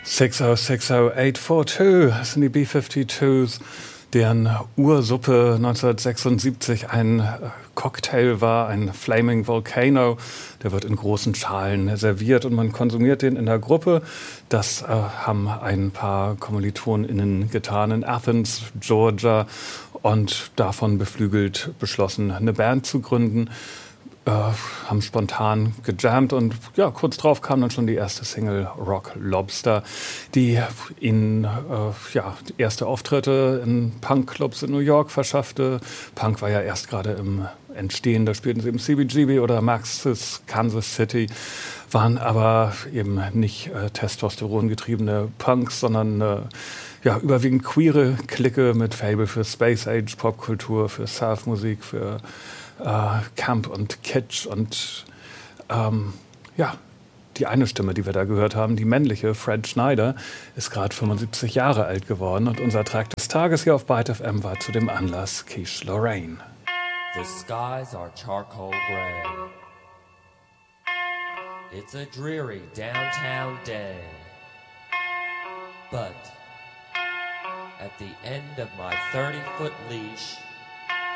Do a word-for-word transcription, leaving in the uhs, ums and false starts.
six oh six oh eight four two, das sind die B fünfundfünfziger, deren Ursuppe neunzehnhundertsechsundsiebzig ein Cocktail war, ein Flaming Volcano. Der wird in großen Schalen serviert und man konsumiert den in der Gruppe. Das äh, haben ein paar KommilitonInnen getan in Athens, Georgia, und davon beflügelt beschlossen, eine Band zu gründen. Äh, haben spontan gejammt und ja, kurz drauf kam dann schon die erste Single Rock Lobster, die ihnen äh, ja, erste Auftritte in Punkclubs in New York verschaffte. Punk war ja erst gerade im Entstehen, da spielten sie im C B G B oder Max's Kansas City, waren aber eben nicht äh, testosterongetriebene Punks, sondern äh, ja, überwiegend queere Clique mit Faible für Space Age Popkultur, für Surfmusik, für Uh, Camp und Kitsch und ähm, ja, die eine Stimme, die wir da gehört haben, die männliche, Fred Schneider, ist gerade fünfundsiebzig Jahre alt geworden und unser Track des Tages hier auf Byte F M war zu dem Anlass Quiche Lorraine. The skies are charcoal gray. It's a dreary downtown day. But at the end of my thirty-foot leash,